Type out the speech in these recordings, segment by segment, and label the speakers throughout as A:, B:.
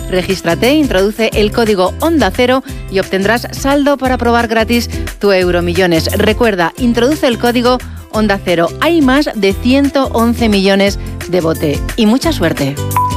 A: Regístrate, introduce el código Onda Cero y obtendrás saldo para probar gratis tu Euromillones. Recuerda, introduce el código Onda Cero. Hay más de 111 millones de bote. Y mucha suerte.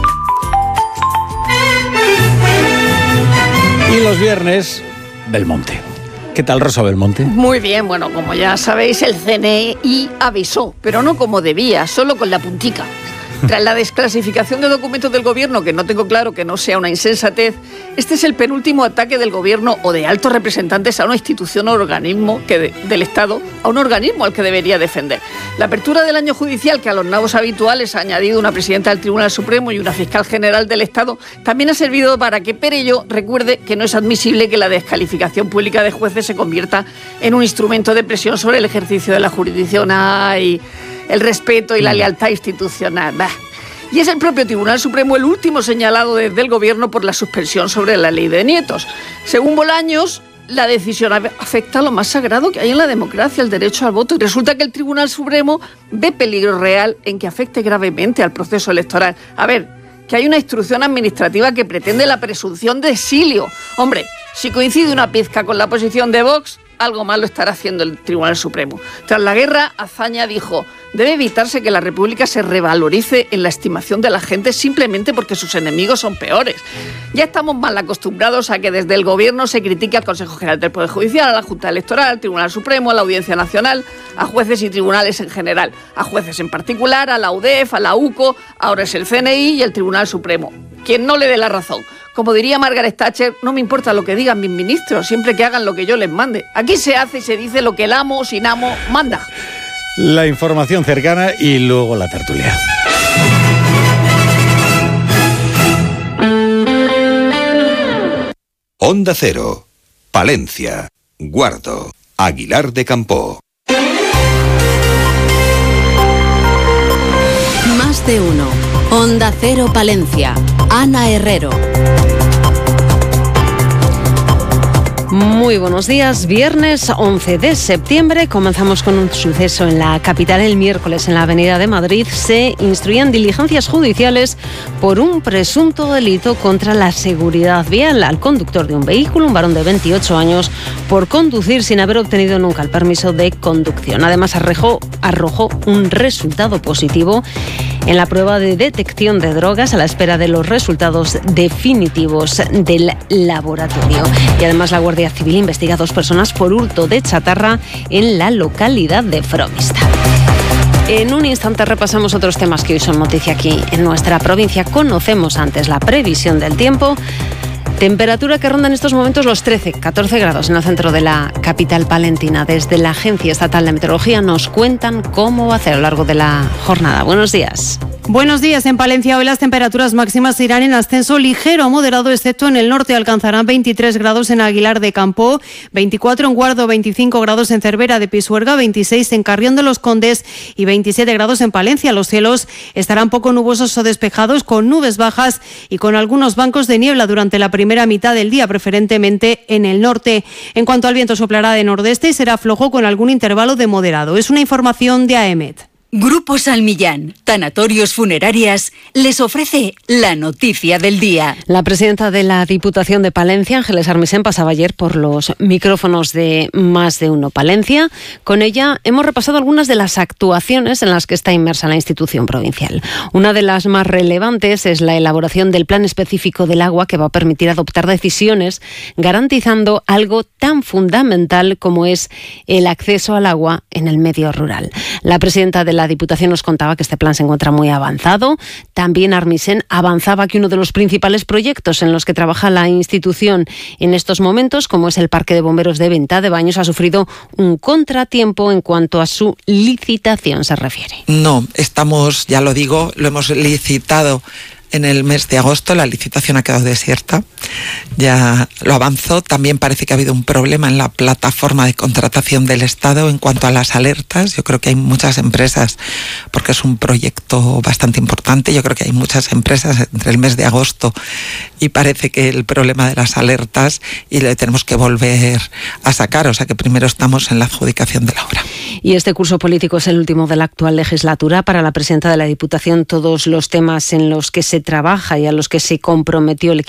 B: Y los viernes, Belmonte. ¿Qué tal, Rosa Belmonte?
C: Muy bien, bueno, como ya sabéis, el CNI avisó, pero no como debía, solo con la puntica. Tras la desclasificación de documentos del gobierno, que no tengo claro que no sea una insensatez, este es el penúltimo ataque del gobierno o de altos representantes a una institución o organismo del Estado, a un organismo al que debería defender. La apertura del año judicial, que a los nabos habituales ha añadido una presidenta del Tribunal Supremo y una fiscal general del Estado, también ha servido para que Perelló recuerde que no es admisible que la descalificación pública de jueces se convierta en un instrumento de presión sobre el ejercicio de la jurisdicción. ¡Ay! El respeto y la lealtad institucional. Bah. Y es el propio Tribunal Supremo el último señalado desde el Gobierno por la suspensión sobre la ley de nietos. Según Bolaños, la decisión afecta a lo más sagrado que hay en la democracia, el derecho al voto. Y resulta que el Tribunal Supremo ve peligro real en que afecte gravemente al proceso electoral. A ver, que hay una instrucción administrativa que pretende la presunción de exilio. Hombre, si coincide una pizca con la posición de Vox, algo malo estará haciendo el Tribunal Supremo. Tras la guerra, Azaña dijo: debe evitarse que la República se revalorice en la estimación de la gente simplemente porque sus enemigos son peores. Ya estamos mal acostumbrados a que desde el Gobierno se critique al Consejo General del Poder Judicial, a la Junta Electoral, al Tribunal Supremo, a la Audiencia Nacional, a jueces y tribunales en general, a jueces en particular, a la UDEF, a la UCO, ahora es el CNI y el Tribunal Supremo. Quien no le dé la razón. Como diría Margaret Thatcher, no me importa lo que digan mis ministros, siempre que hagan lo que yo les mande. Aquí se hace y se dice lo que el amo sin amo manda.
B: La información cercana y luego la tertulia.
D: Onda Cero, Palencia, Guardo, Aguilar de Campoo.
E: Más de uno. Onda Cero Palencia. Ana Herrero.
F: Muy buenos días, viernes 11 de septiembre, comenzamos con un suceso en la capital. El miércoles en la Avenida de Madrid se instruían diligencias judiciales por un presunto delito contra la seguridad vial al conductor de un vehículo, un varón de 28 años, por conducir sin haber obtenido nunca el permiso de conducción. Además arrojó un resultado positivo en la prueba de detección de drogas a la espera de los resultados definitivos del laboratorio. Y además la Guardia Civil investiga a 2 personas por hurto de chatarra en la localidad de Fromista. En un instante repasamos otros temas que hoy son noticia aquí en nuestra provincia. Conocemos antes la previsión del tiempo. Temperatura que ronda en estos momentos los 13-14 grados en el centro de la capital palentina. Desde la Agencia Estatal de Meteorología nos cuentan cómo va a ser a lo largo de la jornada. Buenos días.
G: Buenos días. En Palencia hoy las temperaturas máximas irán en ascenso ligero a moderado, excepto en el norte. Alcanzarán 23 grados en Aguilar de Campoo, 24 en Guardo, 25 grados en Cervera de Pisuerga, 26 en Carrión de los Condes y 27 grados en Palencia. Los cielos estarán poco nubosos o despejados, con nubes bajas y con algunos bancos de niebla durante la primera mitad del día, preferentemente en el norte. En cuanto al viento, soplará de nordeste y será flojo con algún intervalo de moderado. Es una información de AEMET.
H: Grupo Salmillán, Tanatorios Funerarias, les ofrece la noticia del día.
F: La presidenta de la Diputación de Palencia, Ángeles Armisen, pasaba ayer por los micrófonos de Más de Uno Palencia. Con ella hemos repasado algunas de las actuaciones en las que está inmersa la institución provincial. Una de las más relevantes es la elaboración del Plan Específico del Agua, que va a permitir adoptar decisiones garantizando algo tan fundamental como es el acceso al agua en el medio rural. La presidenta de la Diputación nos contaba que este plan se encuentra muy avanzado. También Armisen avanzaba que uno de los principales proyectos en los que trabaja la institución en estos momentos, como es el Parque de Bomberos de Venta de Baños, ha sufrido un contratiempo en cuanto a su licitación se refiere.
I: No, estamos, ya lo digo, lo hemos licitado en el mes de agosto. La licitación ha quedado desierta, ya lo avanzó. También parece que ha habido un problema en la plataforma de contratación del Estado en cuanto a las alertas. Yo creo que hay muchas empresas, porque es un proyecto bastante importante, yo creo que hay muchas empresas entre el mes de agosto y parece que el problema de las alertas y le tenemos que volver a sacar, o sea que primero estamos en la adjudicación de la obra.
F: Y este curso político es el último de la actual legislatura. Para la presidenta de la Diputación, todos los temas en los que se trabaja y a los que se comprometió el equipo